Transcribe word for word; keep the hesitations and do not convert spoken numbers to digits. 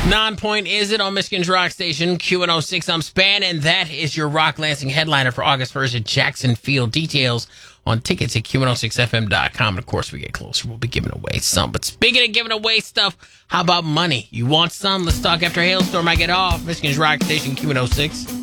Non-point is it on Michigan's Rock Station, Q one oh six. I'm Span, and that is your Rock Lansing headliner for August first at Jackson Field. Details on tickets at Q one oh six F M dot com. And, of course, we get closer, we'll be giving away some. But speaking of giving away stuff, how about money? You want some? Let's talk after Hailstorm. I get off Michigan's Rock Station, Q one oh six.